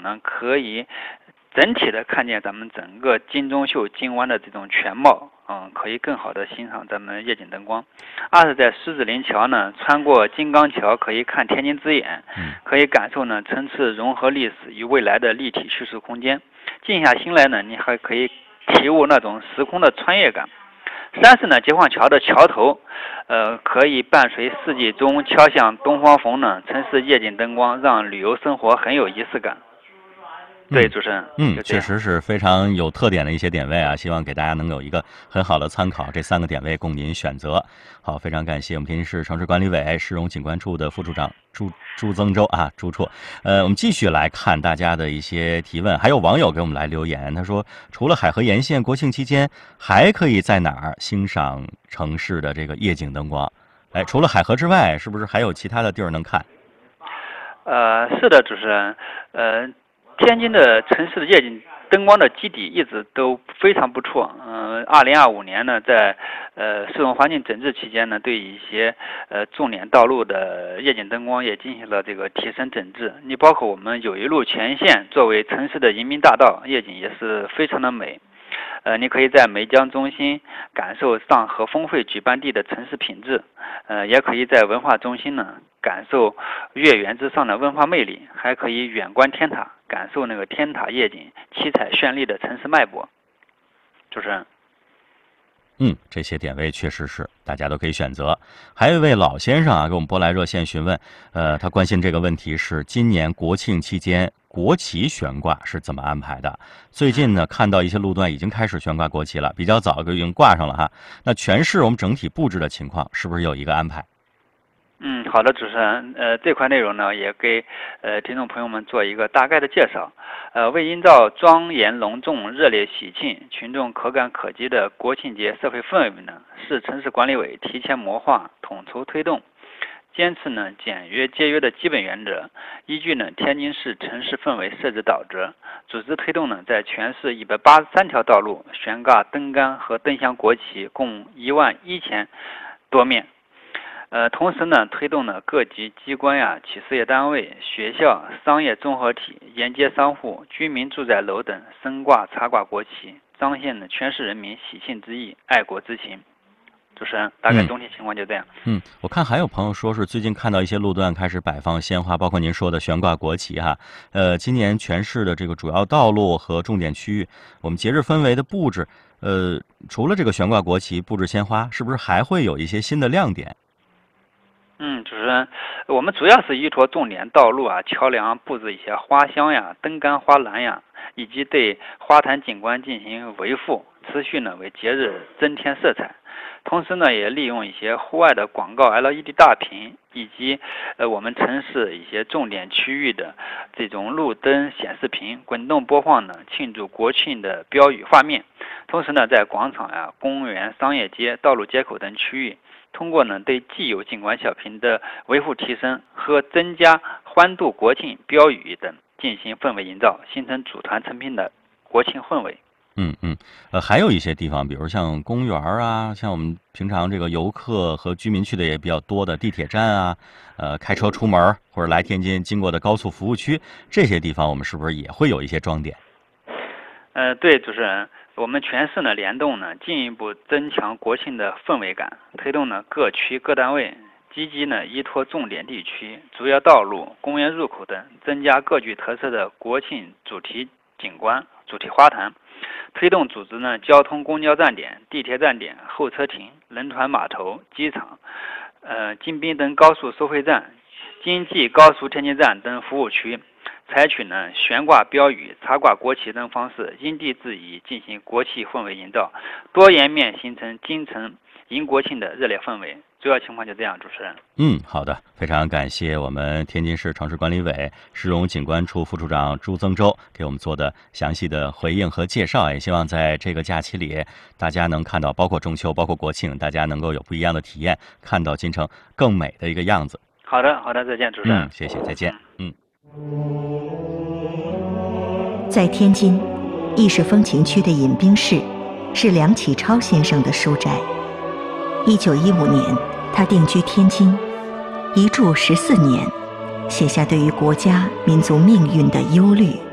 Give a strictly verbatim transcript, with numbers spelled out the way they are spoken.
呢，可以整体的看见咱们整个金钟秀金湾的这种全貌，嗯，可以更好的欣赏咱们夜景灯光。二是在狮子林桥呢，穿过金刚桥可以看天津之眼，可以感受呢层次融合历史与未来的立体叙事空间。静下心来呢，你还可以体悟那种时空的穿越感。三是呢，解放桥的桥头，呃，可以伴随四季钟敲响东方红呢，城市夜景灯光让旅游生活很有仪式感。对，主持人， 嗯，确实是非常有特点的一些点位啊，希望给大家能有一个很好的参考，这三个点位供您选择。好，非常感谢我们天津市城市管理委市容景观处的副处长朱朱增洲啊，朱处。呃，我们继续来看大家的一些提问，还有网友给我们来留言，他说，除了海河沿线国庆期间，还可以在哪儿欣赏城市的这个夜景灯光？哎，除了海河之外，是不是还有其他的地儿能看？ 呃，是的，主持人，呃。天津的城市的夜景灯光的基底一直都非常不错。嗯、呃，二零二五年呢，在呃市容环境整治期间呢，对一些呃重点道路的夜景灯光也进行了这个提升整治。你包括我们友谊路全线作为城市的人民大道，夜景也是非常的美。呃，你可以在梅江中心感受上合峰会举办地的城市品质，呃，也可以在文化中心呢感受月圆之上的文化魅力，还可以远观天塔，感受那个天塔夜景七彩绚丽的城市脉搏。主持人， 嗯，这些点位确实是大家都可以选择。还有一位老先生啊，给我们拨来热线询问，呃，他关心这个问题是今年国庆期间国旗悬挂是怎么安排的？最近呢，看到一些路段已经开始悬挂国旗了，比较早就已经挂上了哈。那全市我们整体布置的情况是不是有一个安排？ 嗯，好的，主持人，呃，这块内容呢，也给呃听众朋友们做一个大概的介绍。呃，为营造庄严隆重、热烈喜庆、群众可感可及的国庆节社会氛围呢，市城市管理委提前谋划、统筹推动，坚持呢简约节约的基本原则，依据呢天津市城市氛围设置导则，组织推动呢在全市一百八十三条道路悬挂灯杆和灯箱国旗，共一万一千多面。呃，同时呢，推动呢各级机关呀、企事业单位、学校、商业综合体、沿街商户、居民住宅楼等升挂插挂国旗，彰显呢全市人民喜庆之意、爱国之情。主持人，大概总体情况就这样。 嗯，我看还有朋友说是最近看到一些路段开始摆放鲜花，包括您说的悬挂国旗哈。呃，今年全市的这个主要道路和重点区域，我们节日氛围的布置，呃，除了这个悬挂国旗、布置鲜花，是不是还会有一些新的亮点？ 嗯，主持人，我们主要是依托重点道路啊、桥梁布置一些花香呀、灯杆、花篮呀，以及对花坛景观进行维护，持续呢为节日增添色彩。同时呢，也利用一些户外的广告 L E D 大屏，以及呃我们城市一些重点区域的这种路灯显示屏滚动播放呢庆祝国庆的标语画面。同时呢，在广场呀、公园、商业街、道路接口等区域，通过呢对既有景观小屏的维护提升和增加欢度国庆标语等进行氛围营造，形成组团成拼的国庆氛围。 嗯嗯，呃，还有一些地方，比如像公园啊，像我们平常这个游客和居民去的也比较多的地铁站啊，呃，开车出门或者来天津经过的高速服务区，这些地方我们是不是也会有一些装点？ 呃，对，主持人，我们全市呢联动呢，进一步增强国庆的氛围感，推动呢各区各单位积极呢依托重点地区、主要道路、公园入口等，增加各具特色的国庆主题景观、主题花坛。推动组织呢交通公交站点、地铁站点、候车亭、轮船码头、机场、呃京滨等高速收费站、京济高速天津站等服务区，采取呢悬挂标语、插挂国旗等方式，因地制宜进行国庆氛围营造，多颜面形成京城迎国庆的热烈氛围。主要情况就这样，主持人。 嗯，好的，非常感谢我们天津市城市管理委市容景观处副处长朱增洲给我们做的详细的回应和介绍，也希望在这个假期里，大家能看到，包括中秋，包括国庆，大家能够有不一样的体验，看到京城更美的一个样子。 好的，好的，再见，主持人。 嗯，谢谢，再见。嗯。 在天津，意式风情区的饮冰室是梁启超先生的书斋。一九一五年，他定居天津，一住十四年，写下对于国家民族命运的忧虑